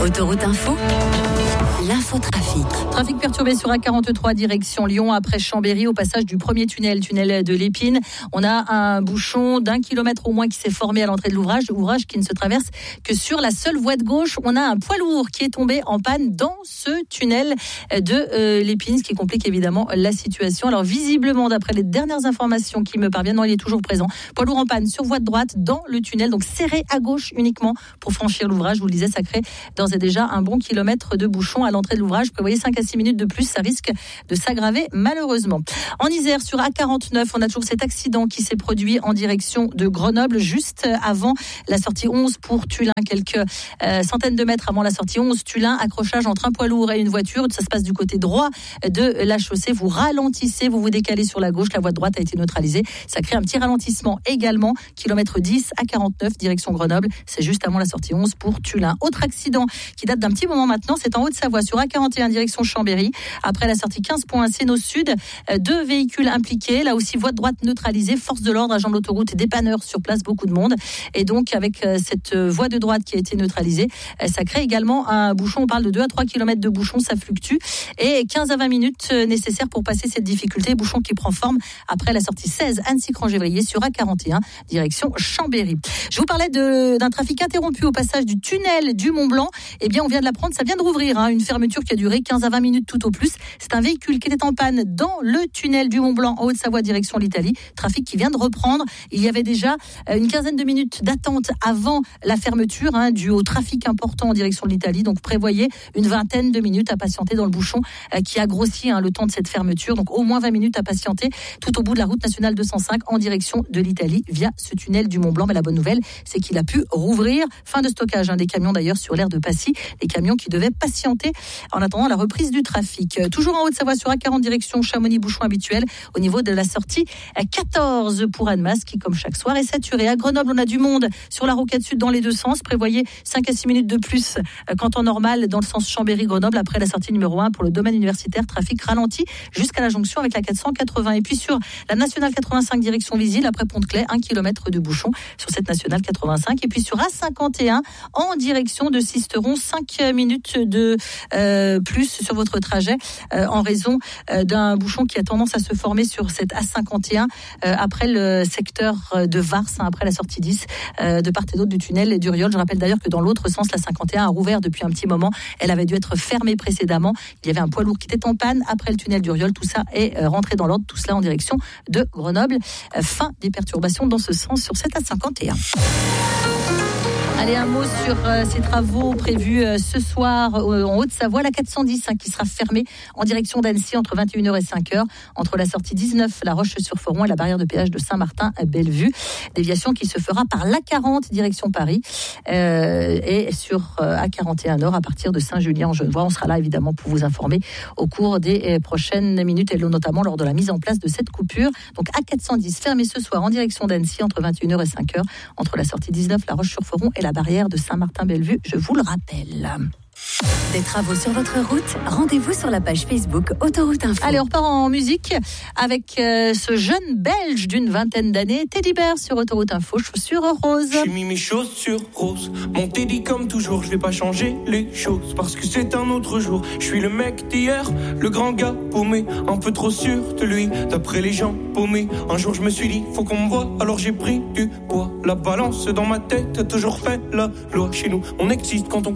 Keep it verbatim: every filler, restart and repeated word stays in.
Autoroute Info, l'infotrafic. Trafic perturbé sur A quarante-trois direction Lyon après Chambéry au passage du premier tunnel, tunnel de l'Épine. On a un bouchon d'un kilomètre au moins qui s'est formé à l'entrée de l'ouvrage, ouvrage qui ne se traverse que sur la seule voie de gauche. On a un poids lourd qui est tombé en panne dans ce tunnel de euh, l'Épine, ce qui complique évidemment la situation. Alors visiblement, d'après les dernières informations qui me parviennent, non, il est toujours présent. Poids lourd en panne sur voie de droite dans le tunnel, donc serré à gauche uniquement pour franchir l'ouvrage. Je vous le disais, ça crée d'ores et déjà un bon kilomètre de bouchon à l'entrée de l'ouvrage. Prévoyez cinq à six minutes de plus, ça risque de s'aggraver malheureusement. En Isère, sur A quarante-neuf, on a toujours cet accident qui s'est produit en direction de Grenoble, juste avant la sortie onze pour Tullin, quelques euh, centaines de mètres avant la sortie onze. Tullin, accrochage entre un poids lourd et une voiture. Ça se passe du côté droit de la chaussée. Vous ralentissez, vous vous décalez sur la gauche. La voie de droite a été neutralisée. Ça crée un petit ralentissement également. Kilomètre dix à quarante-neuf, direction Grenoble. C'est juste avant la sortie onze pour Tullin. Autre accident qui date d'un petit moment maintenant, c'est en Haute-Savoie, sur A quarante et un, direction Chambéry. Après la sortie quinze point un Sénos Sud, deux véhicules impliqués. Là aussi, voie de droite neutralisée. Force de l'ordre, agent de l'autoroute et dépanneurs sur place, beaucoup de monde. Et donc, avec cette voie de droite qui a été neutralisée, ça crée également un bouchon. On parle de deux à trois kilomètres de bouchon, ça fluctue. Et quinze à vingt minutes nécessaires pour passer cette difficulté. Bouchon qui prend forme après la sortie seize Annecy-Cran-Gévrier sur A quarante et un, direction Chambéry. Je vous parlais de, d'un trafic interrompu au passage du tunnel du Mont-Blanc. Eh bien, on vient de l'apprendre, ça vient de rouvrir, hein, une fermeture qui a duré quinze à vingt minutes tout au plus. C'est un véhicule qui était en panne dans le tunnel du Mont-Blanc en Haute-Savoie, direction l'Italie. Trafic qui vient de reprendre. Il y avait déjà une quinzaine de minutes d'attente avant la fermeture, hein, dû au trafic important en direction de l'Italie. Donc, prévoyez une vingtaine de minutes à patienter dans le bouchon euh, qui a grossi, hein, le temps de cette fermeture. Donc, au moins vingt minutes à patienter tout au bout de la route nationale deux cent cinq en direction de l'Italie via ce tunnel du Mont-Blanc. Mais la bonne nouvelle, c'est qu'il a pu rouvrir. Fin de stockage, hein, des camions d'ailleurs sur l'aire de Passy. Les camions qui devaient patienter en attendant la reprise du trafic. Euh, toujours en Haute-Savoie sur A quarante direction Chamonix, bouchon habituel au niveau de la sortie quatorze pour Annemasse qui, comme chaque soir, est saturée. À Grenoble, on a du monde sur la Rocade Sud dans les deux sens. Prévoyez cinq à six minutes de plus euh, qu'en temps normal dans le sens Chambéry-Grenoble après la sortie numéro un pour le domaine universitaire. Trafic ralenti jusqu'à la jonction avec la quatre cent quatre-vingts. Et puis sur la nationale quatre-vingt-cinq direction Visil, après Pont-de-Claix, un kilomètre de bouchon sur cette nationale quatre-vingt-cinq. Et puis sur A cinquante et un en direction de Sisteron, cinq minutes de euh, plus sur votre trajet euh, en raison euh, d'un bouchon qui a tendance à se former sur cette A cinquante et un euh, après le secteur de Vars, hein, après la sortie dix euh, de part et d'autre du tunnel d'Uriol. Je rappelle d'ailleurs que dans l'autre sens, la cinquante et un a rouvert depuis un petit moment. Elle avait dû être fermée précédemment. Il y avait un poids lourd qui était en panne après le tunnel d'Uriol. Tout ça est euh, rentré dans l'ordre. Tout cela en direction de Grenoble. Euh, fin des perturbations dans ce sens sur cette A cinquante et un. Allez, un mot sur euh, ces travaux prévus euh, ce soir euh, en Haute-Savoie, la quatre cent dix, hein, qui sera fermée en direction d'Annecy entre vingt et une heures et cinq heures, entre la sortie dix-neuf, la Roche-sur-Foron et la barrière de péage de Saint-Martin à Bellevue. Déviation qui se fera par l'A quarante direction Paris euh, et sur euh, A quarante et un Nord à partir de Saint-Julien en Genevois. On sera là évidemment pour vous informer au cours des euh, prochaines minutes et notamment lors de la mise en place de cette coupure. Donc A quatre cent dix fermée ce soir en direction d'Annecy entre vingt et une heures et cinq heures, entre la sortie dix-neuf, la Roche-sur-Foron et la barrière de Saint-Martin-Bellevue, je vous le rappelle. Des travaux sur votre route, rendez-vous sur la page Facebook Autoroute Info. Allez, on repart en musique avec euh, ce jeune Belge d'une vingtaine d'années, Teddy Bear sur Autoroute Info, chaussures roses. J'ai mis mes chaussures roses, mon Teddy comme toujours, je vais pas changer les choses parce que c'est un autre jour. Je suis le mec d'hier, le grand gars paumé, un peu trop sûr de lui, d'après les gens paumés. Un jour je me suis dit, faut qu'on me voit, alors j'ai pris du poids. La balance dans ma tête a toujours fait la loi. Chez nous, on existe quand on